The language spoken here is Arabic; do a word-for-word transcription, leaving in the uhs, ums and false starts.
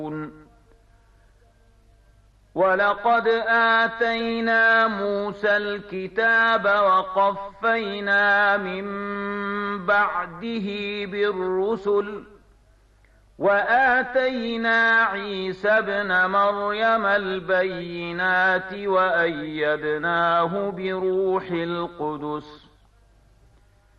وَلَقَدْ آتَيْنَا مُوسَى الْكِتَابَ وَقَفَّيْنَا مِن بَعْدِهِ بِالرُّسُلِ وَآتَيْنَا عِيسَى ابْنَ مَرْيَمَ الْبَيِّنَاتِ وَأَيَّدْنَاهُ بِرُوحِ الْقُدُسِ